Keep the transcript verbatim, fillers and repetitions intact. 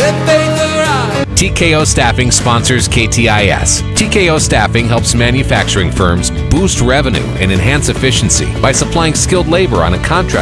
T K O Staffing sponsors K T I S. T K O Staffing helps manufacturing firms boost revenue and enhance efficiency by supplying skilled labor on a contract